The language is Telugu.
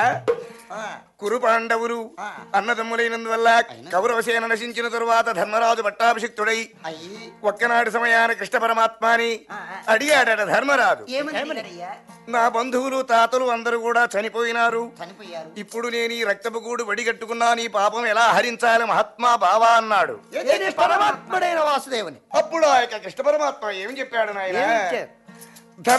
కురు పాండవులు అన్నదమ్ములైనందువల్ల కౌరవసేన నశించిన తరువాత ధర్మరాజు పట్టాభిషిక్తుడై ఒక్కనాటి సమయాన కృష్ణ పరమాత్మని అడిగాడట ధర్మరాజు. నా బంధువులు తాతలు అందరూ కూడా చనిపోయినారు. ఇప్పుడు నేను ఈ రక్తపు గూడు వడిగట్టుకున్నా నీ పాపం ఎలా హరించాలి మహాత్మా బావా అన్నాడు పరమాత్ముడైన వాసుదేవుని. అప్పుడు ఆ యొక్క కృష్ణ పరమాత్మ ఏం చెప్పాడు నాయన?